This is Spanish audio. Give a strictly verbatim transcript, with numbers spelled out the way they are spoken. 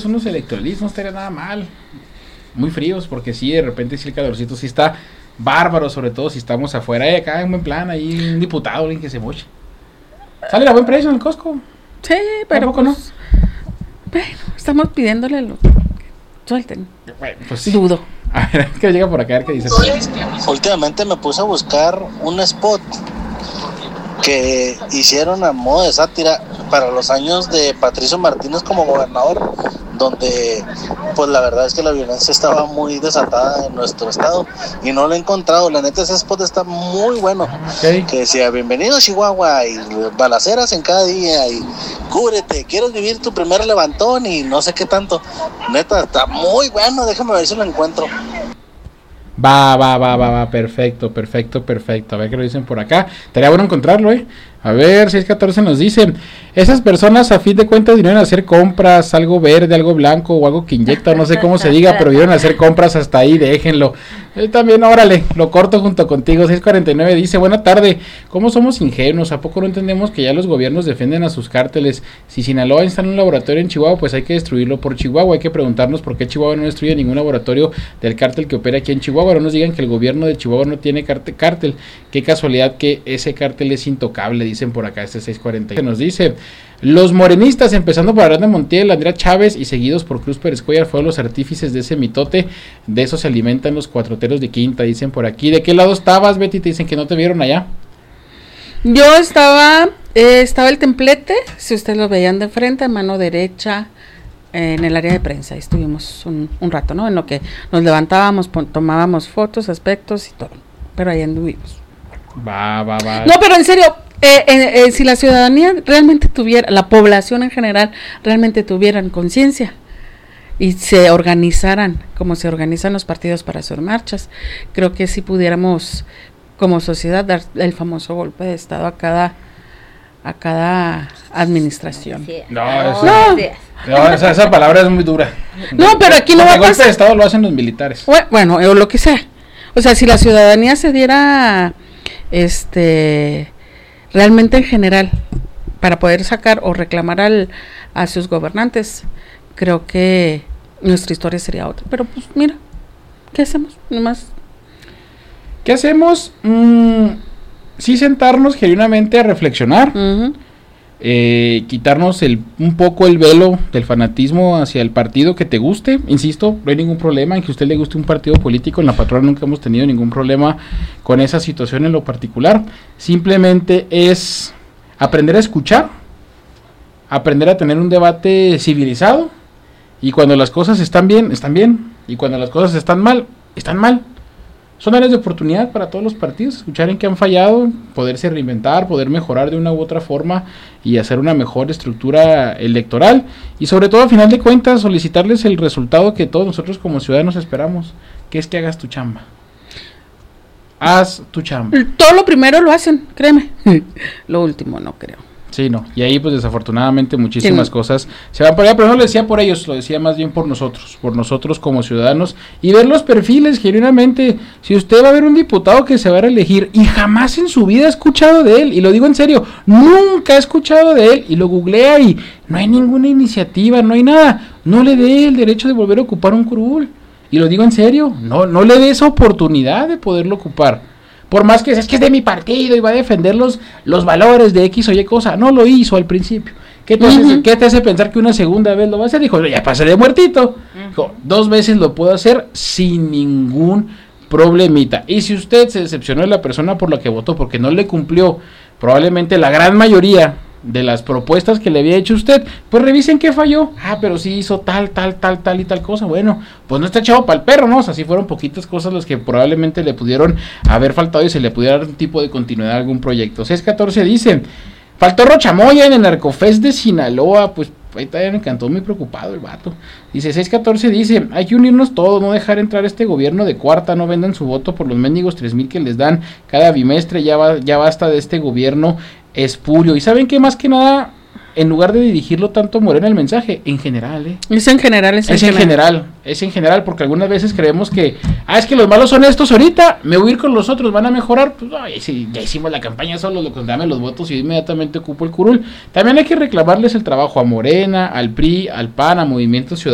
unos electrolitos, no estaría nada mal. Muy fríos, porque sí, de repente sí el calorcito sí está bárbaro, sobre todo si estamos afuera. Eh, acá en buen plan, ahí un diputado, alguien que se moche. Sale a buen precio en el Costco. Sí, pero pues, no. Bueno, estamos pidiéndole lo suelten. Bueno, pues sí. Dudo. A ver, que llega por acá, a ver qué dice. Últimamente me puse a buscar un spot que hicieron a modo de sátira para los años de Patricio Martínez como gobernador, donde pues la verdad es que la violencia estaba muy desatada en nuestro estado y no lo he encontrado. La neta, ese spot está muy bueno. Okay. Que decía, bienvenido a Chihuahua, y balaceras en cada día, y cúbrete, quieres vivir tu primer levantón, y no sé qué tanto. Neta, está muy bueno, déjame ver si lo encuentro. Va, va, va, va, va, perfecto, perfecto, perfecto. A ver qué lo dicen por acá. Estaría bueno encontrarlo, eh. A ver, seis catorce nos dicen, esas personas a fin de cuentas vinieron a hacer compras, algo verde, algo blanco o algo que inyecta, no sé cómo se diga, pero vinieron a hacer compras hasta ahí, déjenlo. Él también, órale, lo corto junto contigo. Seis cuarenta y nueve dice, buena tarde, ¿cómo somos ingenuos? ¿A poco no entendemos que ya los gobiernos defienden a sus cárteles? Si Sinaloa instala un laboratorio en Chihuahua, pues hay que destruirlo por Chihuahua. Hay que preguntarnos por qué Chihuahua no destruye ningún laboratorio del cártel que opera aquí en Chihuahua. No nos digan que el gobierno de Chihuahua no tiene cártel. Qué casualidad que ese cártel es intocable, dicen por acá este seis cuarenta. Que nos dice, los morenistas, empezando por Aranda Montiel, Andrea Chávez y seguidos por Cruz Pérez Cuellar, fueron los artífices de ese mitote. De eso se alimentan los cuatroteros de quinta, dicen por aquí. ¿De qué lado estabas, Betty? Te dicen que no te vieron allá. Yo estaba, eh, estaba el templete, si ustedes lo veían de frente, a mano derecha, eh, en el área de prensa. Ahí estuvimos un, un rato, ¿no? En lo que nos levantábamos, pon, tomábamos fotos, aspectos y todo. Pero ahí anduvimos. Va, va, va. No, pero en serio, eh, eh, eh, si la ciudadanía realmente tuviera, la población en general realmente tuvieran conciencia y se organizaran como se organizan los partidos para hacer marchas, creo que si pudiéramos como sociedad dar el famoso golpe de estado a cada a cada administración. Sí. No, eso, no. no esa, esa palabra es muy dura. No, pero aquí no va a el golpe pasar. de estado lo hacen los militares. Bueno, o lo que sea. O sea, si la ciudadanía se diera este realmente en general para poder sacar o reclamar al, a sus gobernantes, creo que nuestra historia sería otra. Pero pues mira, ¿qué hacemos? Nomás. ¿Qué hacemos? Mm, sí sentarnos genuinamente a reflexionar, Uh-huh. eh, quitarnos el, un poco el velo del fanatismo hacia el partido que te guste. Insisto, no hay ningún problema en que a usted le guste un partido político. En la Patrona nunca hemos tenido ningún problema con esa situación en lo particular. Simplemente es aprender a escuchar, aprender a tener un debate civilizado, y cuando las cosas están bien, están bien, y cuando las cosas están mal, están mal. Son áreas de oportunidad para todos los partidos, escuchar en qué han fallado, poderse reinventar, poder mejorar de una u otra forma y hacer una mejor estructura electoral, y sobre todo, a final de cuentas, solicitarles el resultado que todos nosotros como ciudadanos esperamos, que es que hagas tu chamba. Haz tu chamba. Todo lo primero lo hacen, créeme. Lo último no creo. Sí, no, y ahí pues desafortunadamente muchísimas Sí. cosas se van por allá, pero no lo decía por ellos, lo decía más bien por nosotros, por nosotros como ciudadanos, y ver los perfiles genuinamente. Si usted va a ver un diputado que se va a reelegir y jamás en su vida ha escuchado de él, y lo digo en serio, nunca ha escuchado de él, y lo googlea y no hay ninguna iniciativa, no hay nada, no le dé el derecho de volver a ocupar un curul, y lo digo en serio, no, no le dé esa oportunidad de poderlo ocupar. Por más que es que es de mi partido y va a defender los, los valores de X o Y cosa, no lo hizo al principio. ¿Qué te, uh-huh. hace, ¿Qué te hace pensar que una segunda vez lo va a hacer? Dijo, ya pasé de muertito. Uh-huh. Dijo, dos veces lo puedo hacer sin ningún problemita. Y si usted se decepcionó de la persona por la que votó, porque no le cumplió probablemente la gran mayoría de las propuestas que le había hecho usted, pues revisen qué falló. Ah, pero sí hizo tal, tal, tal, tal y tal cosa. Bueno, pues no está echado para el perro, ¿no? O sea, sí fueron poquitas cosas las que probablemente le pudieron haber faltado y se le pudiera dar un tipo de continuidad a algún proyecto. seis catorce dice, faltó Rochamoya en el Narcofest de Sinaloa. Pues ahí también me encantó, muy preocupado el vato. Dice, seis catorce dice, hay que unirnos todos, no dejar entrar este gobierno de cuarta, no vendan su voto por los mendigos tres mil que les dan cada bimestre, ya, va, ya basta de este gobierno espurio. Y saben que más que nada, en lugar de dirigirlo tanto a Morena el mensaje, en general, ¿eh? Es en general, es en, es en general. general, es en general, porque algunas veces creemos que, ah, es que los malos son estos ahorita, me voy a ir con los otros, van a mejorar, pues no, ya, ya hicimos la campaña solo, lo que dame los votos y inmediatamente ocupo el curul. También hay que reclamarles el trabajo a Morena, al P R I, al P A N, a Movimiento Ciudadano.